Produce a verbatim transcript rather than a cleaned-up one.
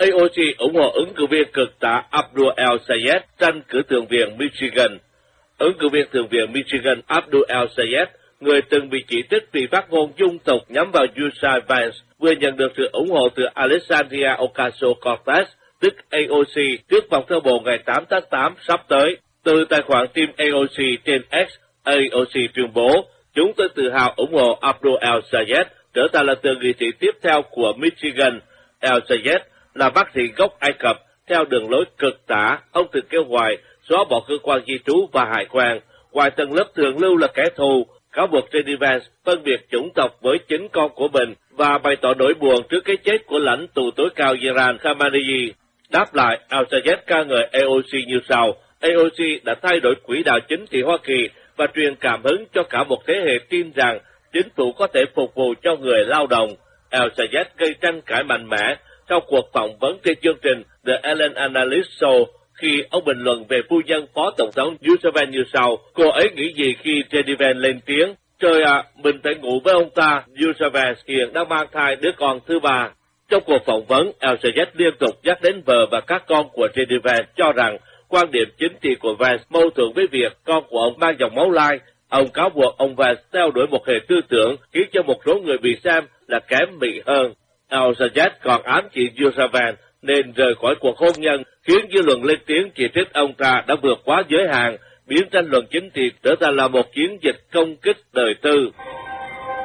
a o xê ủng hộ ứng cử viên cực tả Abdul El-Sayed tranh cử thượng viện Michigan. Ứng cử viên thượng viện Michigan Abdul El-Sayed, người từng bị chỉ trích vì phát ngôn dung tục nhắm vào Yusha-Vance, vừa nhận được sự ủng hộ từ Alexandria Ocasio-Cortez, tức a o xê, trước vòng sơ bộ ngày tám tháng tám sắp tới. Từ tài khoản team a o xê trên X, a o xê tuyên bố, chúng tôi tự hào ủng hộ Abdul El-Sayed trở thành là thượng nghị sĩ tiếp theo của Michigan. El-Sayed là bác sĩ gốc Ai Cập, theo đường lối cực tả, ông từng kêu gọi xóa bỏ cơ quan di trú và hải quan, ngoài tầng lớp thượng lưu là kẻ thù, cáo buộc gi đi Vance phân biệt chủng tộc với chính con của mình và bày tỏ nỗi buồn trước cái chết của lãnh tụ tối cao Iran Khamenei. Đáp lại, El-Sayed ca ngợi a o xê như sau: a o xê đã thay đổi quỹ đạo chính trị Hoa Kỳ và truyền cảm hứng cho cả một thế hệ tin rằng chính phủ có thể phục vụ cho người lao động. El-Sayed gây tranh cãi mạnh mẽ trong cuộc phỏng vấn trên chương trình The Ellen Analyst Show khi ông bình luận về phu nhân Phó Tổng thống Yusha-Vance như sau: cô ấy nghĩ gì khi gi đi Vance lên tiếng, trời ạ, à, mình phải ngủ với ông ta, Yusha-Vance hiện đang mang thai đứa con thứ ba. Trong cuộc phỏng vấn, El-Sayed liên tục nhắc đến vợ và các con của gi đi Vance, cho rằng quan điểm chính trị của Vance mâu thuẫn với việc con của ông mang dòng máu lai. Ông cáo buộc ông Vance theo đuổi một hệ tư tưởng khiến cho một số người bị xem là kém mị hơn. El-Sayed còn ám chỉ Yusha-Vance nên rời khỏi cuộc hôn nhân, khiến dư luận lên tiếng chỉ trích ông ta đã vượt quá giới hạn, biến tranh luận chính trị trở thành là một chiến dịch công kích đời tư.